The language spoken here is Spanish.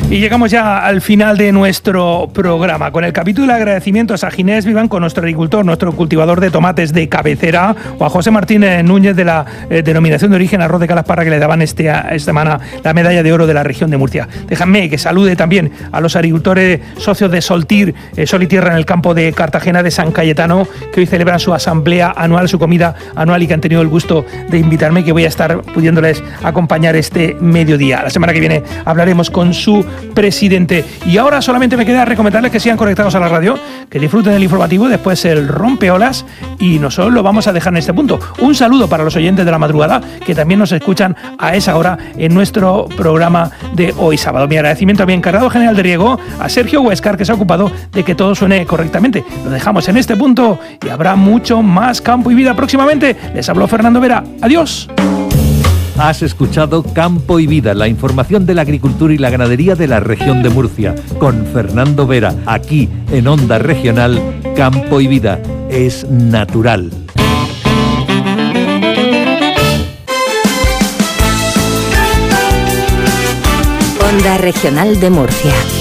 Y llegamos ya al final de nuestro programa con el capítulo de agradecimientos a Ginés Vivanco, nuestro agricultor, nuestro cultivador de tomates de cabecera, o a José Martínez Núñez de la denominación de origen Arroz de Calasparra, que le daban esta semana la medalla de oro de la región de Murcia. Déjame que salude también a los agricultores socios de Soltir, Sol y Tierra en el campo de Cartagena de San Cayetano, que hoy celebran su asamblea anual, su comida anual, y que han tenido el gusto de invitarme, que voy a estar pudiéndoles acompañar este mediodía. La semana que viene hablaremos con su presidente. Y ahora solamente me queda recomendarles que sigan conectados a la radio, que disfruten del informativo, después el rompeolas, y nosotros lo vamos a dejar en este punto. Un saludo para los oyentes de la madrugada, que también nos escuchan a esa hora en nuestro programa de hoy sábado. Mi agradecimiento a mi encargado general de riego, a Sergio Huescar, que se ha ocupado de que todo suene correctamente. Lo dejamos en este punto y habrá mucho más Campo y Vida próximamente. Les habló Fernando Vera. Adiós. Has escuchado Campo y Vida, la información de la agricultura y la ganadería de la región de Murcia, con Fernando Vera, aquí en Onda Regional. Campo y Vida es natural. Onda Regional de Murcia.